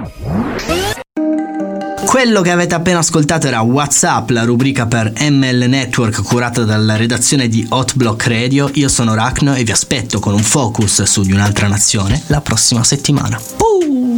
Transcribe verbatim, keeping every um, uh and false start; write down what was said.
Quello che avete appena ascoltato era WhatsApp, la rubrica per M L Network curata dalla redazione di Hot Block Radio. Io sono Rachno e vi aspetto con un focus su di un'altra nazione la prossima settimana.